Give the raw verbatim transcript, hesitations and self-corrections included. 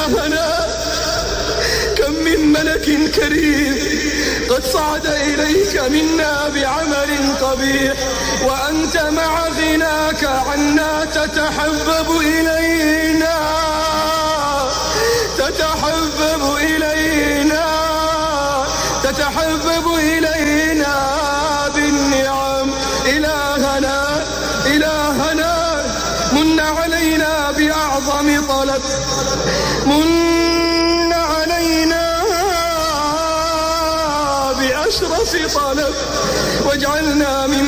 إلهنا كم من ملك كريم قد صعد إليك منا بعمل قبيح، وأنت مع غناك عنا تتحبب إلينا تتحبب إلينا تتحبب إلينا بالنعم. إلهنا إلهنا من علينا بأعظم طلب، من علينا بأشرف طلب، واجعلنا من